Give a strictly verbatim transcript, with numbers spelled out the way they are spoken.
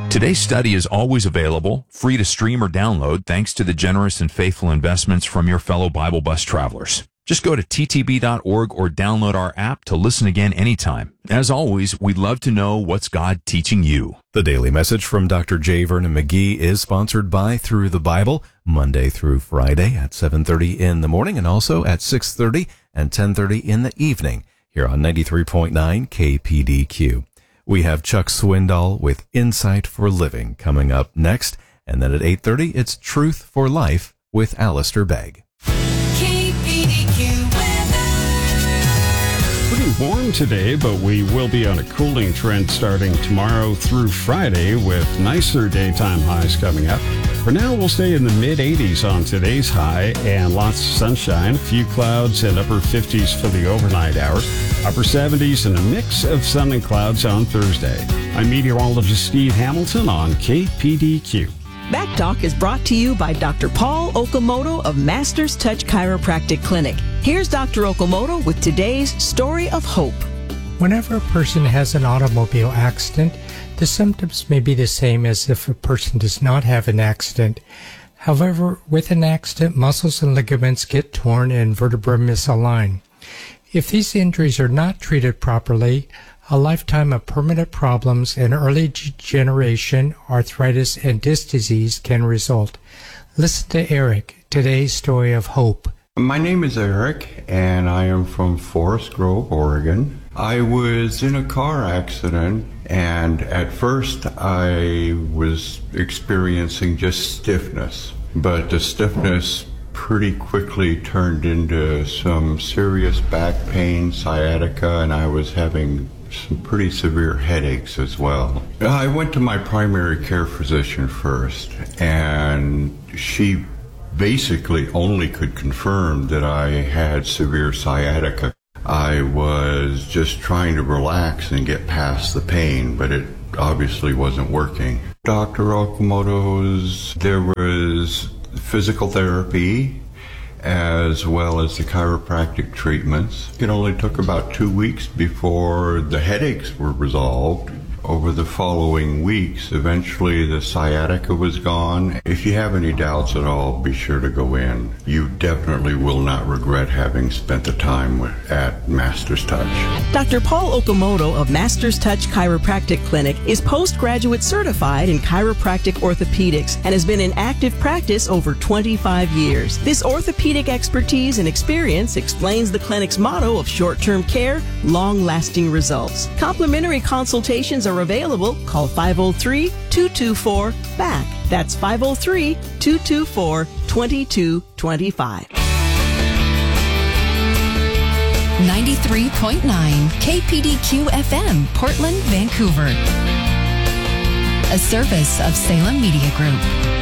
Today's study is always available, free to stream or download, thanks to the generous and faithful investments from your fellow Bible Bus travelers. Just go to t t b dot org or download our app to listen again anytime. As always, we'd love to know what's God teaching you. The Daily Message from Doctor J. Vernon McGee is sponsored by Through the Bible, Monday through Friday at seven thirty in the morning and also at six thirty and ten thirty in the evening here on ninety-three point nine K P D Q. We have Chuck Swindoll with Insight for Living coming up next, and then at eight thirty, it's Truth for Life with Alistair Begg. K P D Q weather. Pretty warm today, but we will be on a cooling trend starting tomorrow through Friday with nicer daytime highs coming up. For now, we'll stay in the mid eighties on today's high and lots of sunshine, a few clouds and upper fifties for the overnight hours, upper seventies and a mix of sun and clouds on Thursday. I'm meteorologist Steve Hamilton on K P D Q. Back Talk is brought to you by Doctor Paul Okamoto of Masters Touch Chiropractic Clinic. Here's Doctor Okamoto with today's Story of Hope. Whenever a person has an automobile accident, the symptoms may be the same as if a person does not have an accident. However, with an accident, muscles and ligaments get torn and vertebrae misalign. If these injuries are not treated properly, a lifetime of permanent problems and early degeneration, arthritis, and disc disease can result. Listen to Eric, today's Story of Hope. My name is Eric, and I am from Forest Grove, Oregon. I was in a car accident, and at first I was experiencing just stiffness, but the stiffness pretty quickly turned into some serious back pain, sciatica, and I was having some pretty severe headaches as well. I went to my primary care physician first, and she basically only could confirm that I had severe sciatica. I was just trying to relax and get past the pain, but it obviously wasn't working. Doctor Okamoto's, there was physical therapy as well as the chiropractic treatments. It only took about two weeks before the headaches were resolved. Over the following weeks, eventually the sciatica was gone. If you have any doubts at all, be sure to go in. You definitely will not regret having spent the time with, at Masters Touch. Doctor Paul Okamoto of Masters Touch Chiropractic Clinic is postgraduate certified in chiropractic orthopedics and has been in active practice over twenty-five years. This orthopedic expertise and experience explains the clinic's motto of short-term care, long-lasting results. Complimentary consultations are available. Call five oh three, two two four, B A C. That's five oh three, two two four, two two two five. ninety-three point nine K P D Q F M, Portland, Vancouver. A service of Salem Media Group.